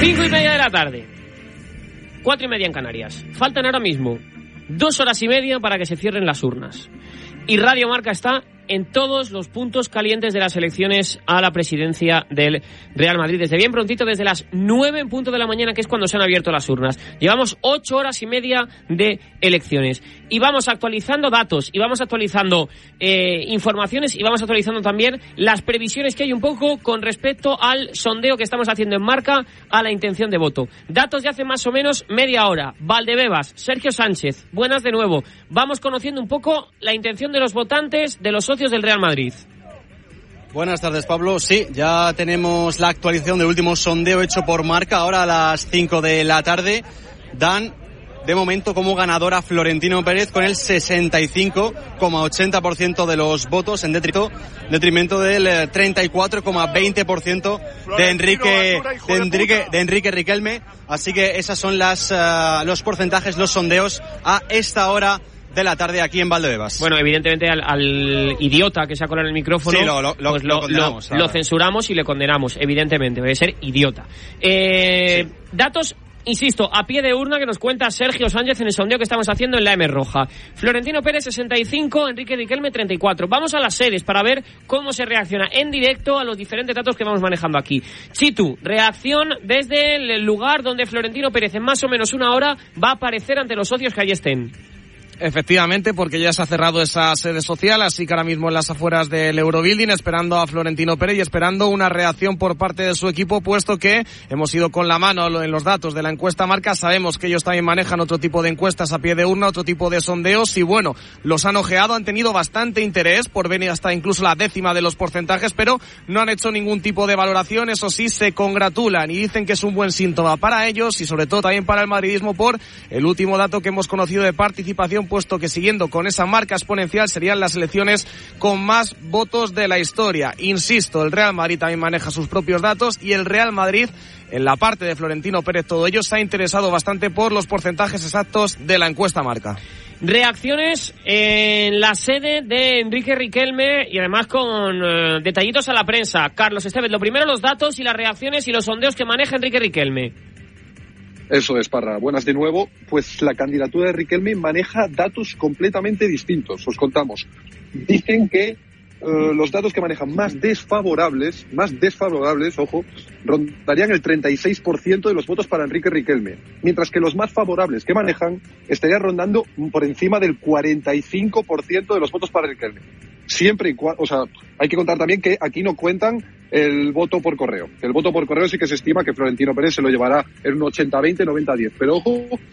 5:30 de la tarde, 4:30 en Canarias. Faltan ahora mismo 2 horas y media para que se cierren las urnas. Y Radio Marca está en todos los puntos calientes de las elecciones a la presidencia del Real Madrid. Desde bien prontito, desde las 9 en punto de la mañana, que es cuando se han abierto las urnas. Llevamos 8 horas y media de elecciones. Y vamos actualizando datos, y vamos actualizando informaciones, y vamos actualizando también las previsiones que hay un poco con respecto al sondeo que estamos haciendo en Marca a la intención de voto. Datos de hace más o menos media hora. Valdebebas, Sergio Sánchez, buenas de nuevo. Vamos conociendo un poco la intención de los votantes, de los socios del Real Madrid. Buenas tardes, Pablo. Sí, ya tenemos la actualización del último sondeo hecho por Marca, ahora a las 5 de la tarde. Dan, de momento, como ganador a Florentino Pérez con el 65,80% de los votos, en detrimento del 34,20% de Enrique Riquelme. Así que esas son los porcentajes, los sondeos a esta hora de la tarde aquí en Valdebebas. Bueno, evidentemente al idiota que sacó en el micrófono, sí, lo censuramos y le condenamos, evidentemente, debe ser idiota. Datos, insisto, a pie de urna que nos cuenta Sergio Sánchez en el sondeo que estamos haciendo en la M Roja. Florentino Pérez 65, Enrique Riquelme 34. Vamos a las sedes para ver cómo se reacciona en directo a los diferentes datos que vamos manejando aquí. Chitu, reacción desde el lugar donde Florentino Pérez en más o menos una hora va a aparecer ante los socios que allí estén. Efectivamente, porque ya se ha cerrado esa sede social, así que ahora mismo en las afueras del Eurobuilding, esperando a Florentino Pérez y esperando una reacción por parte de su equipo, puesto que hemos ido con la mano en los datos de la encuesta Marca. Sabemos que ellos también manejan otro tipo de encuestas a pie de urna, otro tipo de sondeos, y bueno, los han ojeado, han tenido bastante interés por venir hasta incluso la décima de los porcentajes, pero no han hecho ningún tipo de valoración. Eso sí, se congratulan y dicen que es un buen síntoma para ellos y sobre todo también para el madridismo por el último dato que hemos conocido de participación, puesto que siguiendo con esa marca exponencial serían las elecciones con más votos de la historia. Insisto, el Real Madrid también maneja sus propios datos y el Real Madrid, en la parte de Florentino Pérez, todo ello se ha interesado bastante por los porcentajes exactos de la encuesta Marca. Reacciones en la sede de Enrique Riquelme y además con detallitos a la prensa. Carlos Estevez, lo primero, los datos y las reacciones y los sondeos que maneja Enrique Riquelme. Eso es, Parra. Buenas de nuevo. Pues la candidatura de Riquelme maneja datos completamente distintos. Os contamos. Dicen que los datos que manejan más desfavorables, ojo, rondarían el 36% de los votos para Enrique Riquelme, mientras que los más favorables que manejan estarían rondando por encima del 45% de los votos para Riquelme. Siempre y cuando, hay que contar también que aquí no cuentan el voto por correo. El voto por correo sí que se estima que Florentino Pérez se lo llevará en un 80-20, 90-10. Pero ojo,